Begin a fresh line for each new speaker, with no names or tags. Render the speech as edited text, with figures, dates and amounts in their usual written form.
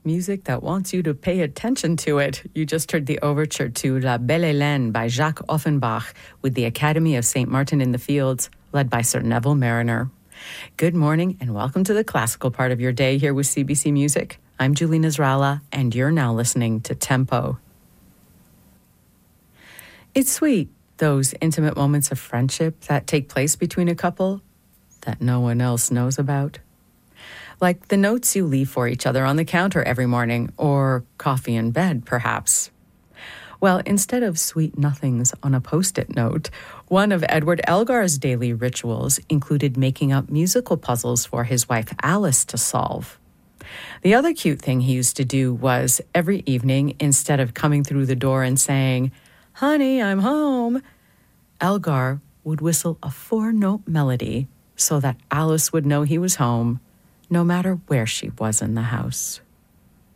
Music that wants you to pay attention to it. You just heard the overture to La Belle Hélène by Jacques Offenbach with the Academy of St. Martin in the Fields, led by Sir Neville Mariner. Good morning and welcome to the classical part of your day here with CBC Music. I'm Julie Nasrallah, and you're now listening to Tempo. It's sweet, those intimate moments of friendship that take place between a couple that no one else knows about. Like the notes you leave for each other on the counter every morning, or coffee in bed, perhaps. Well, instead of sweet nothings on a Post-it note, one of Edward Elgar's daily rituals included making up musical puzzles for his wife Alice to solve. The other cute thing he used to do was, every evening, instead of coming through the door and saying, "Honey, I'm home," Elgar would whistle a 4-note melody so that Alice would know he was home, no matter where she was in the house.